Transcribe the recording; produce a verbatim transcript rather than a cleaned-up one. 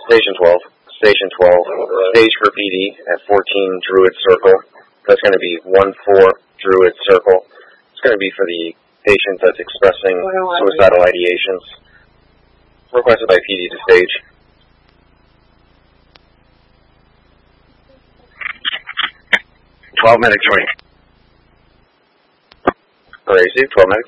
Station twelve. Station twelve. Stage for P D at fourteen Druid Circle. That's going to be one four Druid Circle. It's going to be for the patient that's expressing suicidal ideations. Requested by P D to stage. twelve medic joining. Alright, twelve medic.